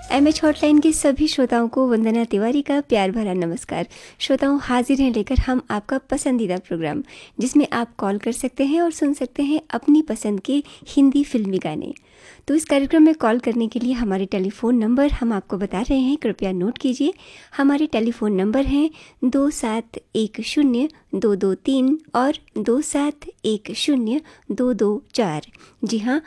MH hotline के सभी श्रोताओं को वंदना तिवारी का प्यार भरा नमस्कार। श्रोताओं, हाजिर हैं लेकर हम आपका पसंदीदा प्रोग्राम, जिसमें आप कॉल कर सकते हैं और सुन सकते हैं अपनी पसंद के हिंदी फिल्मी गाने। तो इस कार्यक्रम में कॉल करने के लिए हमारे टेलीफोन नंबर हम आपको बता रहे हैं, कृपया नोट कीजिए। हमारे टेलीफोन नंबर हैं 2710-223 और 2710-224। जी हाँ,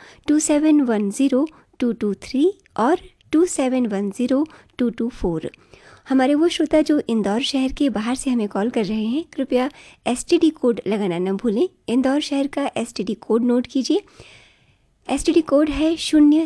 2710-223 और 2710-224। हमारे वो श्रोता जो इंदौर शहर के बाहर से हमें कॉल कर रहे हैं, कृपया एसटीडी कोड लगाना न भूलें। इंदौर शहर का एसटीडी कोड नोट कीजिए। एसटीडी कोड है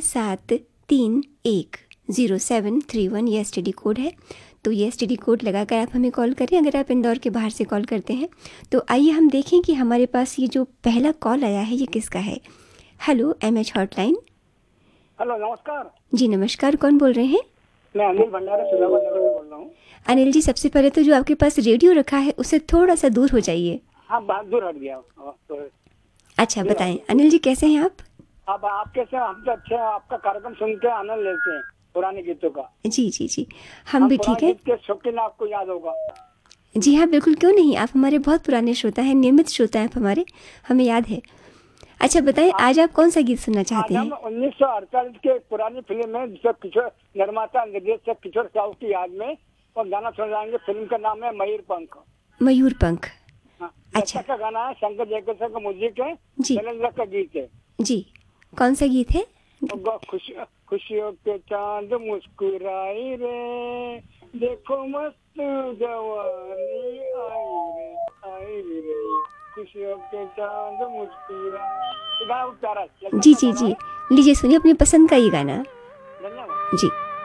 07310731। ये एसटीडी कोड है, तो ये एसटीडी कोड लगाकर आप हमें कॉल करें अगर आप इंदौर के बाहर से कॉल करते हैं। तो आइए हम देखें कि हमारे पास ये जो पहला कॉल आया है ये किसका है। Hello, MH hotline. हेलो, नमस्कार जी नमस्कार, कौन बोल रहे हैं? मैं अनिल भंडारी सुजानपुर नगर से बोल रहा हूँ। अनिल जी, सबसे पहले तो जो आपके पास रेडियो रखा है उससे थोड़ा सा दूर हो जाइए। हाँ, बहुत दूर हट गया। तो अच्छा बताएं अनिल जी, कैसे हैं आप? अब आप कैसे? हम तो अच्छे हैं, आपका कार्यक्रम सुन के आनंद लेते हैं पुराने गीतों का। जी जी जी, हम भी ठीक है। गीत के शौकीन, आपको याद होगा। जी हाँ, बिल्कुल, क्यों नहीं, आप हमारे बहुत पुराने श्रोता हैं, नियमित श्रोता हैं आप हमारे, हमें याद है। अच्छा बताएं, आज आप कौन सा गीत सुनना चाहते हैं? 1948 के पुरानी फिल्म है, जिसे किशोर निर्माता निर्देशक किशोर साहू की याद में, और गाना सुन जाएंगे। फिल्म का नाम है मयूर पंख। मयूर पंख। अच्छा का गाना है, शंकर जयकिशन का म्यूजिक है, शैलेंद्र का गीत है। जी, कौन सा गीत है? खुशियों के चांद मुस्कुराई रे, देखो मस्त जवानी आई रे, खुशियों के चांद मुस्कुराई। जी जी जी, लीजिए सुनिए अपनी पसंद का ये गाना। धन्यवाद जी।